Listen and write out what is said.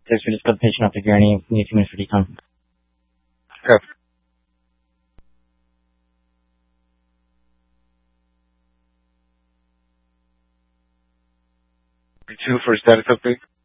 Thanks for just got the patient off the gurney. We need 2 minutes for decon. Okay. 2 for status update.